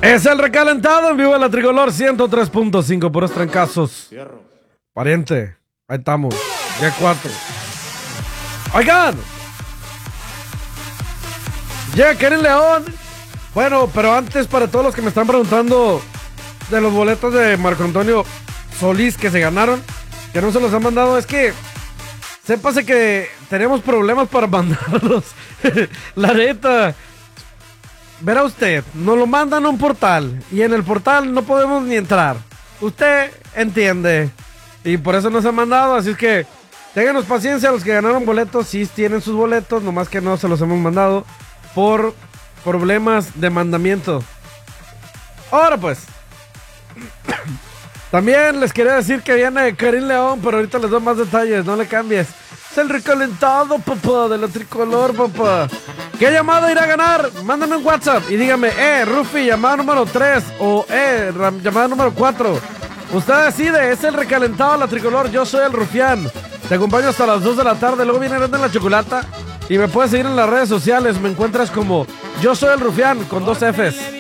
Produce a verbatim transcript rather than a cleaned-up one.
Es el recalentado en vivo de la Tricolor ciento tres punto cinco, puros trancazos. Cierro. Pariente, ahí estamos. G cuatro. Oigan. Ya, Karen León. Bueno, pero antes, para todos los que me están preguntando de los boletos de Marco Antonio Solís que se ganaron, que no se los han mandado, es que sépase que tenemos problemas para mandarlos. La neta. Verá usted, nos lo mandan a un portal y en el portal no podemos ni entrar. Usted entiende. Y por eso nos han mandado, así es que ténganos paciencia, los que ganaron boletos sí tienen sus boletos, nomás que no se los hemos mandado por problemas de mandamiento. Ahora pues, también les quería decir que viene Karim León, pero ahorita les doy más detalles, no le cambies. Es el recalentado, papá, de la Tricolor, papá. ¿Qué llamada irá a ganar? Mándame un WhatsApp y dígame, eh, Rufi, llamada número tres o eh, llamada número cuatro. Usted decide, es el recalentado de la Tricolor, yo soy el Rufián. Te acompaño hasta las dos de la tarde, luego viene Grande en la Chocolata y me puedes seguir en las redes sociales, me encuentras como Yo Soy el Rufián con dos Fs.